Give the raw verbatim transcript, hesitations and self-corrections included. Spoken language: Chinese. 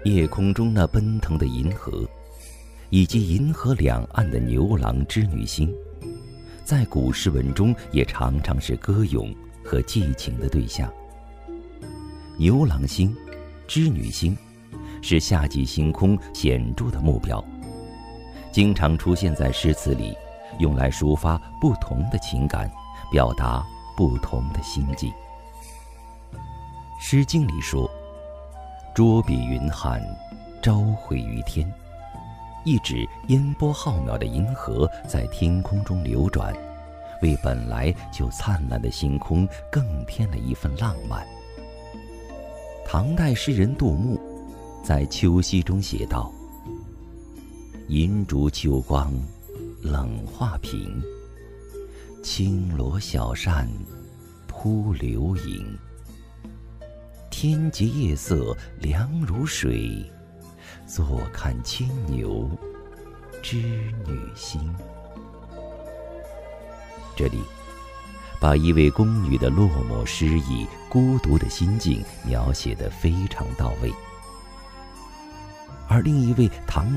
夜空中那奔腾的银河，以及银河两岸的牛郎织女星，在古诗文中也常常是歌咏和寄情的对象。牛郎星、织女星是夏季星空显著的目标，经常出现在诗词里，用来抒发不同的情感，表达不同的心境。《诗经》里说：“捉彼云汉，朝回于天”，意指烟波浩渺的银河在天空中流转，为本来就灿烂的星空更添了一份浪漫。唐代诗人杜牧在《秋夕》中写道：“银烛秋光冷画屏，轻罗小扇扑流萤。天极夜色凉如水，坐看牵牛织女星。”这里把一位宫女的落寞失意、孤独的心境描写得非常到位。而另一位唐